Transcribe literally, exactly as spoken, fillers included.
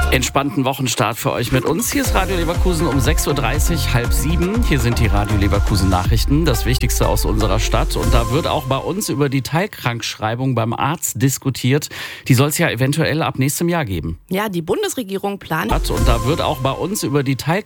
Entspannten Wochenstart für euch mit uns. Hier ist Radio Leverkusen um sechs Uhr dreißig, halb sieben. Hier sind die Radio Leverkusen Nachrichten, das Wichtigste aus unserer Stadt. Und da wird auch bei uns über die Teilkrankschreibung beim Arzt diskutiert. Die soll es ja eventuell ab nächstem Jahr geben. Ja, die Bundesregierung plant. Und da wird auch bei uns über die Teil